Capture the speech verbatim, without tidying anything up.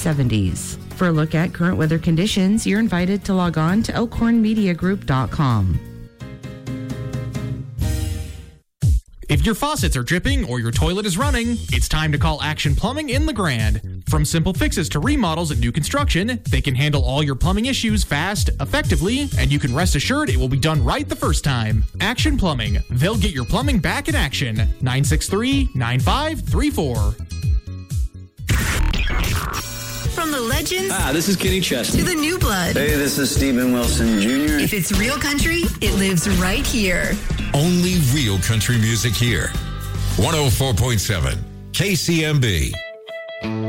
seventies. For a look at current weather conditions, you're invited to log on to elkhorn media group dot com. If your faucets are dripping or your toilet is running, it's time to call Action Plumbing in LeGrand. From simple fixes to remodels and new construction, they can handle all your plumbing issues fast, effectively, and you can rest assured it will be done right the first time. Action Plumbing. They'll get your plumbing back in action. nine six three, nine five three four. From the legends Ah, this is Kenny Chesney. to the new blood. Hey, this is Stephen Wilson Junior If it's real country, it lives right here. Only real country music here. one oh four point seven K C M B.